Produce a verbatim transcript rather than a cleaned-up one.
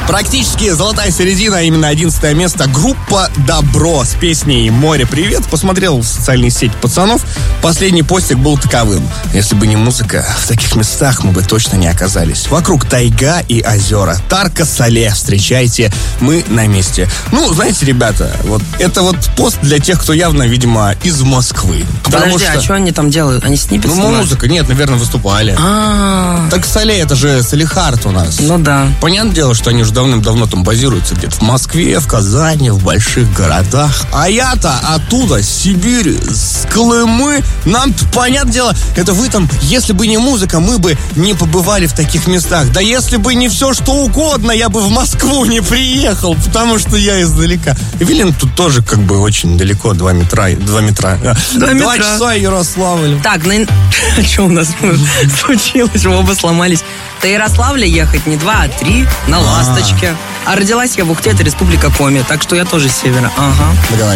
Практически золотая середина, а именно одиннадцатое место. Группа «Добро» с песней «Море, привет». Посмотрел в социальные сети пацанов. Последний постик был таковым: если бы не музыка, в таких местах мы бы точно не оказались. Вокруг тайга и озера. Тарко-Сале, встречайте, мы на месте. Ну, знаете, ребята, вот это вот пост для тех, кто явно, видимо, из Москвы. Подожди, что... а что они там делают? Они сниппет Ну, снимают? музыка, нет, наверное, выступали. А-а-а. Так Сале, это же Салехард у нас. Ну да. Понятное дело, что они уже давным-давно там базируются где-то в Москве, в Казани, в больших городах. А я-то оттуда, с Сибири, с Колымы. Нам, понятное дело, это вы там, если бы не музыка, мы бы не побывали в таких местах. Да если бы не все что угодно, я бы в Москву не приехал, потому что я издалека. Эвелин тут тоже как бы очень далеко, два метра. Два метра. Два, два часа Ярославль. Так, на... что у нас случилось? Мы оба сломались. До Ярославля ехать не два, а три на «Ласточке». А родилась я в Ухте, это республика Коми, так что я тоже с севера. Ага. Договорились.